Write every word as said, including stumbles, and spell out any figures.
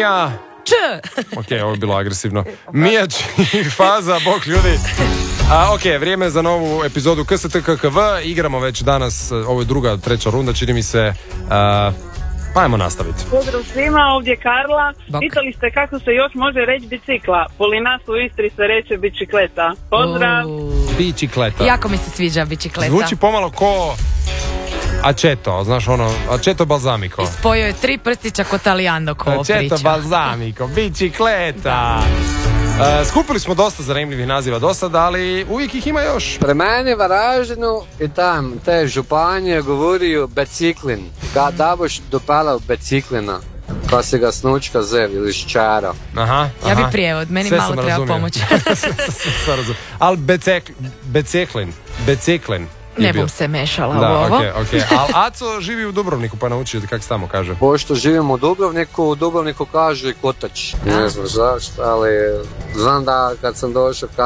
Mija... Č! Ok, ovo je bilo agresivno. Mija i Faza, bok ljudi. A, ok, vrijeme je za novu epizodu K S T K K V. Igramo već danas, ovo je druga, treća runda, čini mi se. Uh, pa ajmo nastaviti. Pozdrav svima, ovdje je Karla. Bok. Pitali ste kako se još može reći bicikla. Poli nas u Istri se reče bicikleta. Pozdrav! Uh, Bicikleta. jako mi se sviđa bicikleta. Zvuči pomalo ko aceto, znaš ono, aceto balzamico. I spojio je tri prstića ko Talijando ko ovo priča. Aceto balzamico, bicikleta. Uh, skupili smo dosta zanimljivih naziva do sada, ali uvijek ih ima još. Pri meni v Varaždinu i tam te županje govorijo biciklin. Ga da boš dopelal biciklina, ko se ga snučka zev ili ščara. Aha, Ja bi aha. prijevod, meni Sve malo sam treba razumio. pomoć. Sve razumio. Ali becek, biciklin, biciklin. je Ne bio. bom se mešala Da, u ovo. okej, okej. Ali Aco živi u Dubrovniku, pa naučio kako se tamo kaže. Pošto živimo u Dubrovniku, u Dubrovniku kažu i kotač. Ne znam zašto, ali znam da kad sam došao